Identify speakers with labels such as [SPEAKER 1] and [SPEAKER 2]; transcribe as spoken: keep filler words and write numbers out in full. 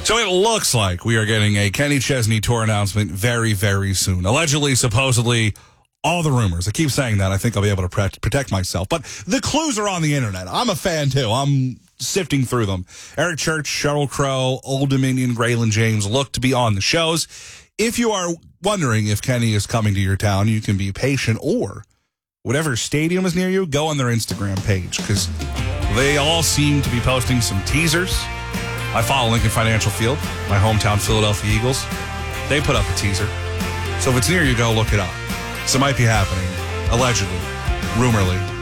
[SPEAKER 1] So it looks like we are getting a Kenny Chesney tour announcement very, very soon. Allegedly, supposedly, all the rumors. I keep saying that. I think I'll be able to pre- protect myself. But the clues are on the internet. I'm a fan, too. I'm sifting through them. Eric Church, Sheryl Crow, Old Dominion, Graylin James look to be on the shows. If you are wondering if Kenny is coming to your town, you can be patient, or whatever stadium is near you, go on their Instagram page, because they all seem to be posting some teasers. I follow Lincoln Financial Field, my hometown Philadelphia Eagles. They put up a teaser. So if it's near you, go look it up. So it might be happening, allegedly, rumorly.